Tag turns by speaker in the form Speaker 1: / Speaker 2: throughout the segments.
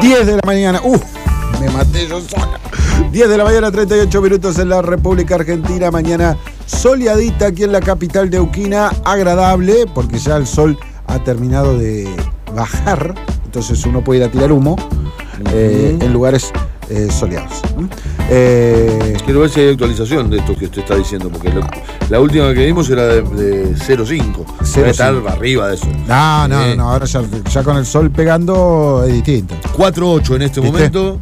Speaker 1: 10 de la mañana. Me maté yo sola. 10 de la mañana, 38 minutos en la República Argentina. Mañana soleadita aquí en la capital neuquina. Agradable, porque ya el sol ha terminado de bajar. Entonces uno puede ir a tirar humo en lugares soleados.
Speaker 2: Quiero ver si hay actualización de esto que usted está diciendo, porque la última que vimos era de 0,5. Debe estar arriba de eso.
Speaker 1: No, ahora ya con el sol pegando es distinto.
Speaker 2: 4,8 en este momento,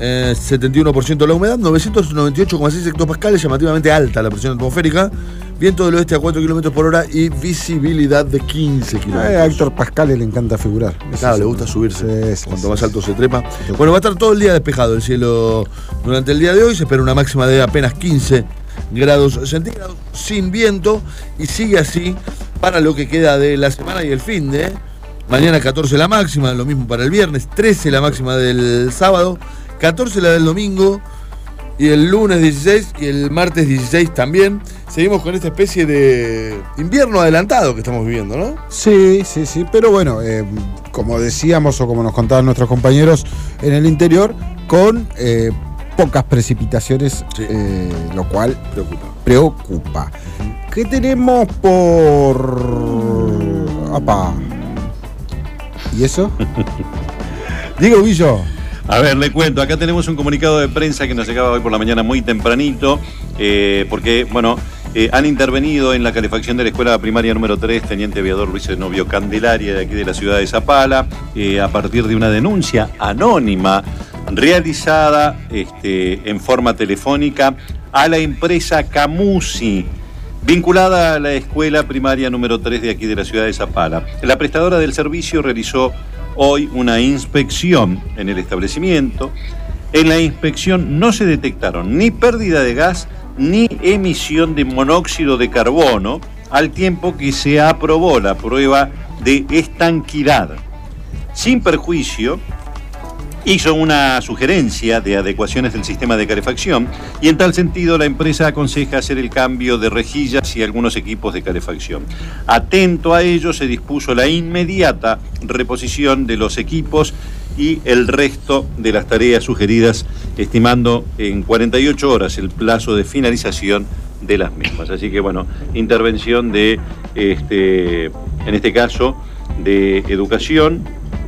Speaker 2: 71% la humedad, 998,6 hectopascales, llamativamente alta la presión atmosférica, viento del oeste a 4 km por hora y visibilidad de 15 kilómetros.
Speaker 1: A Héctor Pascal le encanta figurar.
Speaker 2: Claro, le gusta subirse. Cuanto más alto se trepa. Bueno, va a estar todo el día despejado el cielo durante el día de hoy. Se espera una máxima de apenas 15 grados centígrados, sin viento, y sigue así para lo que queda de la semana y el fin de. Mañana 14 la máxima, lo mismo para el viernes, 13 la máxima del sábado, 14 la del domingo, y el lunes 16 y el martes 16 también. Seguimos con esta especie de invierno adelantado que estamos viviendo, ¿no?
Speaker 1: Sí, pero bueno, como decíamos o como nos contaban nuestros compañeros en el interior, con pocas precipitaciones, sí. Lo cual preocupa. ¿Qué tenemos por... ¡Apa! ¿Y eso? Digo, Guillo.
Speaker 3: A ver, le cuento, acá tenemos un comunicado de prensa que nos llegaba hoy por la mañana muy tempranito, porque, bueno, han intervenido en la calefacción de la escuela primaria número 3, Teniente Aviador Luis Zenobio Candelaria, de aquí de la ciudad de Zapala, a partir de una denuncia anónima realizada en forma telefónica a la empresa Camusi, vinculada a la escuela primaria número 3 de aquí de la ciudad de Zapala. La prestadora del servicio realizó hoy una inspección en el establecimiento. En la inspección no se detectaron ni pérdida de gas ni emisión de monóxido de carbono, al tiempo que se aprobó la prueba de estanquidad. Sin perjuicio, hizo una sugerencia de adecuaciones del sistema de calefacción y en tal sentido la empresa aconseja hacer el cambio de rejillas y algunos equipos de calefacción. Atento a ello, se dispuso la inmediata reposición de los equipos y el resto de las tareas sugeridas, estimando en 48 horas el plazo de finalización de las mismas. Así que bueno, intervención de, en este caso, de Educación,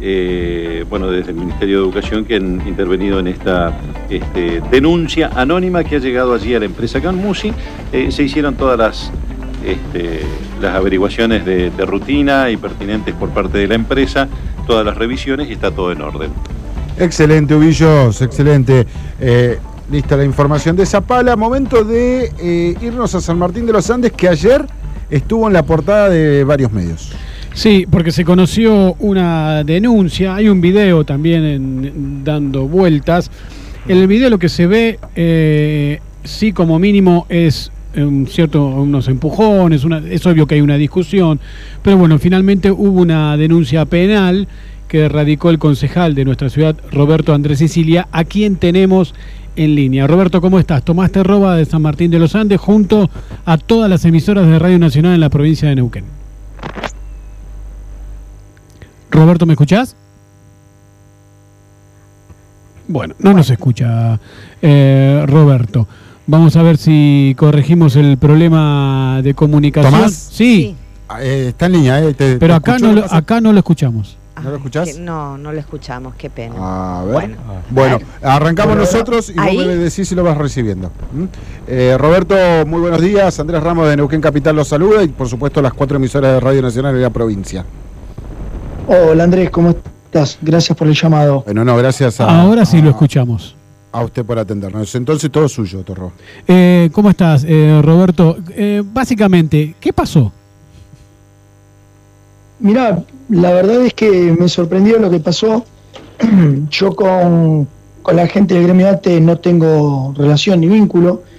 Speaker 3: desde el Ministerio de Educación, que han intervenido en esta denuncia anónima que ha llegado allí a la empresa Camusi. Se hicieron todas las averiguaciones de rutina y pertinentes por parte de la empresa, todas las revisiones, y está todo en orden.
Speaker 1: Excelente, Ubillos, excelente. Lista la información de Zapala. Momento de irnos a San Martín de los Andes, que ayer estuvo en la portada de varios medios.
Speaker 4: Sí, porque se conoció una denuncia, hay un video también dando vueltas. En el video lo que se ve, sí, como mínimo, es unos empujones, es obvio que hay una discusión, pero bueno, finalmente hubo una denuncia penal que radicó el concejal de nuestra ciudad, Roberto Andrés Sicilia, a quien tenemos en línea. Roberto, ¿cómo estás? Tomás Terroba de San Martín de los Andes, junto a todas las emisoras de Radio Nacional en la provincia de Neuquén. Roberto, ¿me escuchás? Bueno, no nos escucha Roberto. Vamos a ver si corregimos el problema de comunicación.
Speaker 1: ¿Tomás?
Speaker 4: Sí.
Speaker 1: Está en línea,
Speaker 4: pero acá no lo escuchamos.
Speaker 1: ¿No lo escuchás?
Speaker 5: No lo escuchamos, qué pena.
Speaker 1: A ver. Bueno, arrancamos nosotros y vos me decís si lo vas recibiendo. Roberto, muy buenos días. Andrés Ramos de Neuquén Capital los saluda, y por supuesto las 4 emisoras de Radio Nacional de la provincia.
Speaker 6: Hola Andrés, ¿cómo estás? Gracias por el llamado.
Speaker 1: Bueno, no, gracias
Speaker 4: Ahora sí lo escuchamos.
Speaker 1: A usted por atendernos. Entonces todo suyo, Torro.
Speaker 4: ¿Cómo estás, Roberto? Básicamente, ¿qué pasó?
Speaker 6: Mirá, la verdad es que me sorprendió lo que pasó. Yo con la gente del gremio ATE no tengo relación ni vínculo.